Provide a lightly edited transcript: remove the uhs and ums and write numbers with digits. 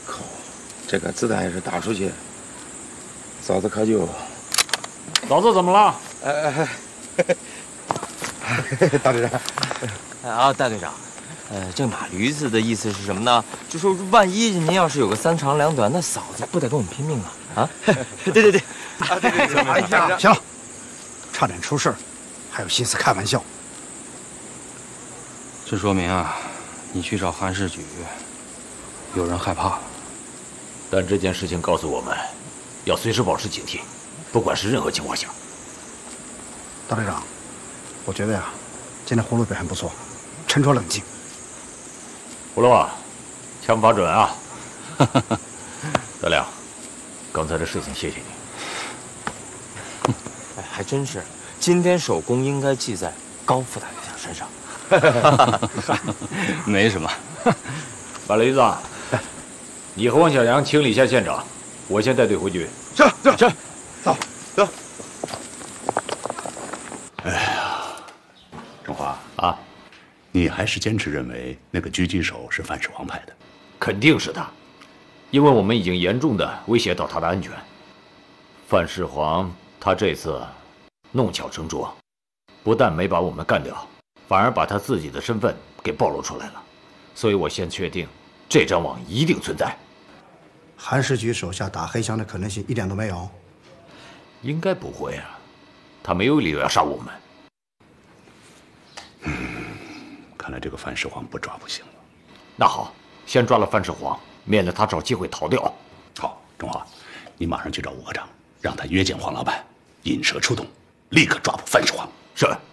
靠，这个子弹也是打出去，嫂子可就…… 嫂子怎么了？ 大队长。 啊，大队长，这马驴子的意思是什么呢？就说万一您要是有个三长两短，那嫂子不得跟我们拼命啊？啊，对。 哎呀，行了，差点出事儿，还有心思开玩笑。 这说明啊，你去找韩世举，有人害怕了。 但这件事情告诉我们，要随时保持警惕，不管是任何情况下。 大队长，我觉得呀，今天葫芦表现不错，沉着冷静。 葫芦啊，枪法准啊！大亮，刚才的事情谢谢你。 哎，还真是，今天手工应该记在高副大队长身上。 没什么。 马驴子，你和王小阳清理一下现场，我先带队回去。 是， 走。 哎呀，中华啊， 你还是坚持认为那个狙击手是范世煌派的？ 肯定是他，因为我们已经严重的威胁到他的安全。范世煌他这次弄巧成拙，不但没把我们干掉，反而把他自己的身份给暴露出来了。所以我先确定，这张网一定存在。 韩世举手下打黑枪的可能性一点都没有。 应该不会啊，他没有理由要杀我们。 看来这个范世煌不抓不行了。 那好，先抓了范世煌，免得他找机会逃掉。 好，中华，你马上去找吴科长，让他约见黄老板，引蛇出洞，立刻抓捕范世煌。 是。